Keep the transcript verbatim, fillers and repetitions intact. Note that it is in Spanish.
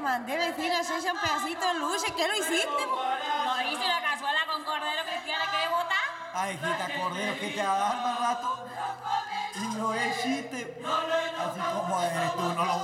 mandé, vecina, a hacerse un pedacito de luche. ¿Qué lo hiciste? No hice la cazuela con cordero cristiana que botar. Ay, hijita, cordero, que te va a dar más rato. Y no es chiste. Así como eres tú, no lo